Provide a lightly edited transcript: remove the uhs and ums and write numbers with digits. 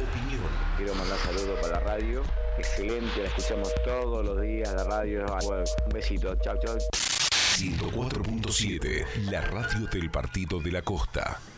opinión. Quiero mandar saludos para la radio. Excelente, la escuchamos todos los días, la radio. Bueno, un besito, chau, chau. 104.7, la radio del Partido de la Costa.